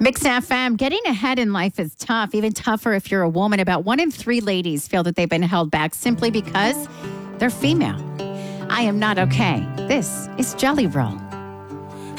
Mix FM, getting ahead in life is tough, even tougher if you're a woman. About 1 in 3 ladies feel that they've been held back simply because they're female. I am not okay. This is Jelly Roll.